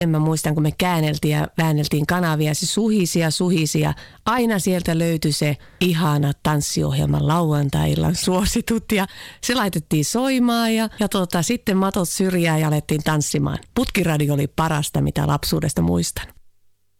Mä muistan, kun me käänneltiin ja väänneltiin kanavia, se suhisi ja aina sieltä löytyi se ihana tanssiohjelman lauantai-illan suositut ja se laitettiin soimaan ja sitten matot syrjään ja alettiin tanssimaan. Putkiradio oli parasta, mitä lapsuudesta muistan.